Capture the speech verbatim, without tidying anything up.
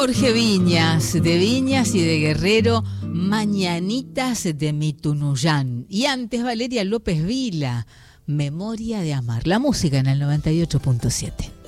Jorge Viñas, de Viñas y de Guerrero, Mañanitas de mi Tunuyán. Y antes Valeria López Vila, Memoria de Amar. La música en el noventa y ocho punto siete.